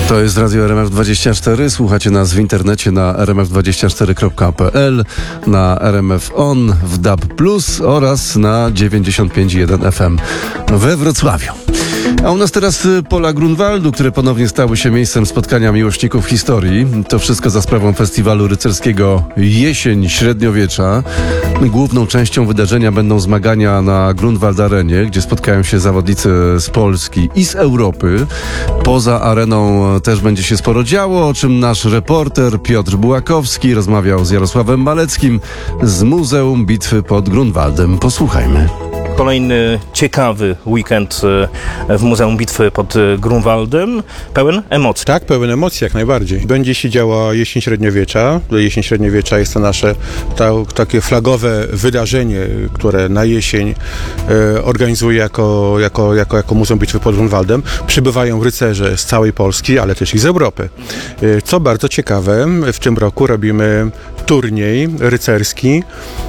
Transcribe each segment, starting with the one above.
To jest Radio RMF24. Słuchacie nas w internecie na rmf24.pl, na RMF On, w DAB+, oraz na 95.1 FM we Wrocławiu. A u nas teraz pola Grunwaldu, które ponownie stały się miejscem spotkania miłośników historii. To wszystko za sprawą festiwalu rycerskiego Jesień Średniowiecza. Główną częścią wydarzenia będą zmagania na Grunwald Arenie, gdzie spotkają się zawodnicy z Polski i z Europy. Poza areną też będzie się sporo działo, o czym nasz reporter Piotr Bułakowski rozmawiał z Jarosławem Maleckim z Muzeum Bitwy pod Grunwaldem. Posłuchajmy. Kolejny ciekawy weekend w Muzeum Bitwy pod Grunwaldem, pełen emocji. Tak, pełen emocji, jak najbardziej. Będzie się działo Jesień Średniowiecza. Jesień Średniowiecza jest to nasze takie flagowe wydarzenie, które na jesień organizuje jako Muzeum Bitwy pod Grunwaldem. Przybywają rycerze z całej Polski, ale też i z Europy. Co bardzo ciekawe, w tym roku robimy turniej rycerski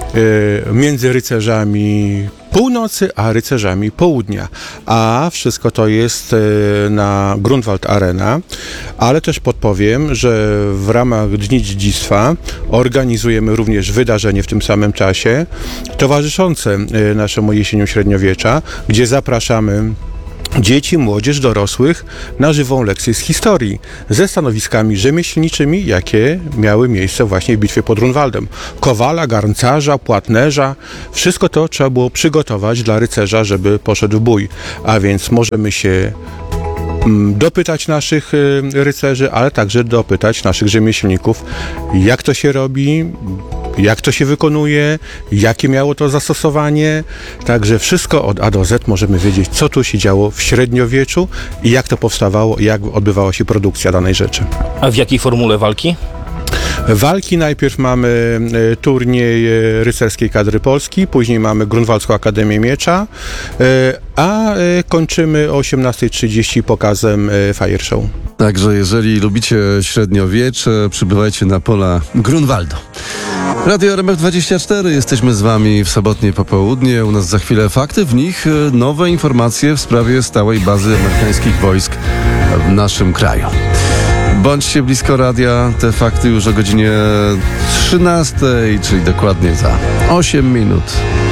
między rycerzami północy, a rycerzami południa. A wszystko to jest na Grunwald Arena, ale też podpowiem, że w ramach Dni Dziedzictwa organizujemy również wydarzenie w tym samym czasie towarzyszące naszemu Jesieniu Średniowiecza, gdzie zapraszamy dzieci, młodzież, dorosłych na żywą lekcję z historii ze stanowiskami rzemieślniczymi, jakie miały miejsce właśnie w bitwie pod Grunwaldem. Kowala, garncarza, płatnerza, wszystko to trzeba było przygotować dla rycerza, żeby poszedł w bój. A więc możemy się dopytać naszych rycerzy, ale także dopytać naszych rzemieślników, jak to się robi, jak to się wykonuje, jakie miało to zastosowanie. Także wszystko od A do Z możemy wiedzieć, co tu się działo w średniowieczu i jak to powstawało, jak odbywała się produkcja danej rzeczy. A w jakiej formule walki? Walki najpierw mamy turniej rycerskiej kadry Polski, później mamy Grunwaldzką Akademię Miecza, a kończymy o 18:30 pokazem Fire Show. Także jeżeli lubicie średniowiecze, przybywajcie na pola Grunwaldu. Radio RMF24, jesteśmy z wami w sobotnie popołudnie. U nas za chwilę fakty, w nich nowe informacje w sprawie stałej bazy amerykańskich wojsk w naszym kraju. Bądźcie blisko radia, te fakty już o godzinie 13, czyli dokładnie za 8 minut.